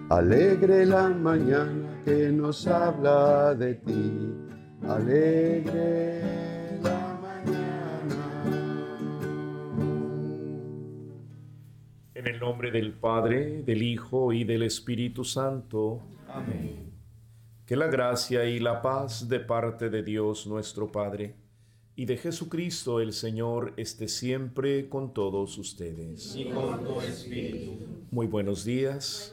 Alegre la mañana que nos habla de ti, alegre la mañana. En el nombre del Padre, del Hijo y del Espíritu Santo. Amén. Que la gracia y la paz de parte de Dios nuestro Padre y de Jesucristo el Señor esté siempre con todos ustedes. Y con tu espíritu. Muy buenos días.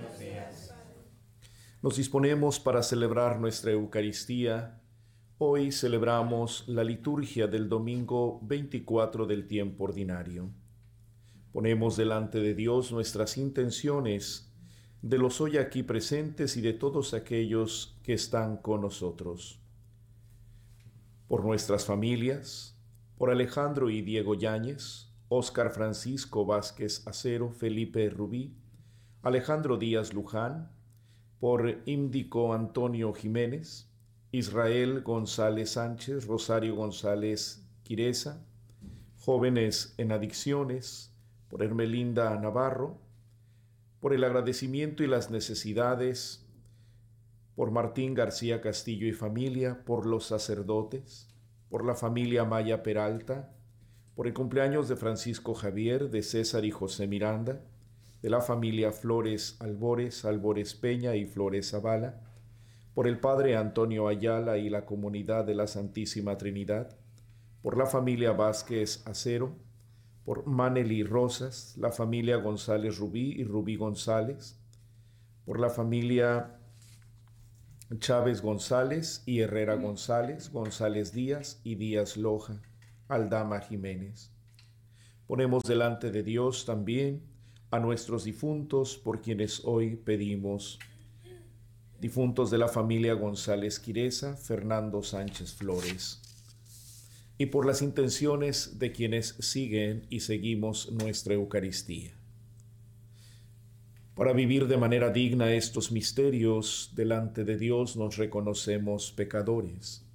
Nos disponemos para celebrar nuestra Eucaristía. Hoy celebramos la liturgia del domingo 24 del tiempo ordinario. Ponemos delante de Dios nuestras intenciones, de los hoy aquí presentes y de todos aquellos que están con nosotros. Por nuestras familias, por Alejandro y Diego Yáñez, Óscar Francisco Vázquez Acero, Felipe Rubí, Alejandro Díaz Luján, por Índico Antonio Jiménez, Israel González Sánchez, Rosario González Quireza, jóvenes en adicciones, por Hermelinda Navarro, por el agradecimiento y las necesidades, por Martín García Castillo y familia, por los sacerdotes, por la familia Maya Peralta, por el cumpleaños de Francisco Javier, de César y José Miranda, de la familia Flores Albores, Albores Peña y Flores Zavala, por el padre Antonio Ayala y la comunidad de la Santísima Trinidad, por la familia Vázquez Acero, por Maneli Rosas, la familia González Rubí y Rubí González, por la familia Chávez González y Herrera González, González Díaz y Díaz Loja, Aldama Jiménez. Ponemos delante de Dios también a nuestros difuntos por quienes hoy pedimos. Difuntos de la familia González Quireza, Fernando Sánchez Flores. Y por las intenciones de quienes siguen y seguimos nuestra Eucaristía. Para vivir de manera digna estos misterios, delante de Dios nos reconocemos pecadores.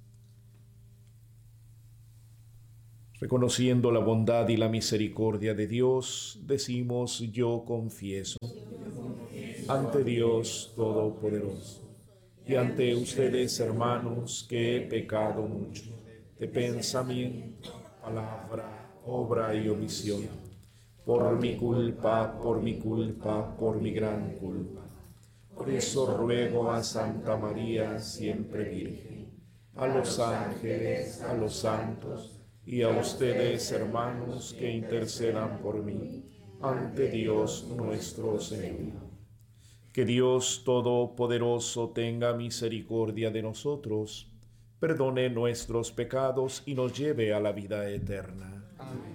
Reconociendo la bondad y la misericordia de Dios, decimos: yo confieso ante Dios Todopoderoso y ante ustedes, hermanos, que he pecado mucho de pensamiento, palabra, obra y omisión, por mi culpa, por mi gran culpa. Por eso ruego a Santa María, siempre Virgen, a los ángeles, a los santos y a ustedes, hermanos, que intercedan por mí ante Dios nuestro Señor. Que Dios Todopoderoso tenga misericordia de nosotros, perdone nuestros pecados y nos lleve a la vida eterna. Amén.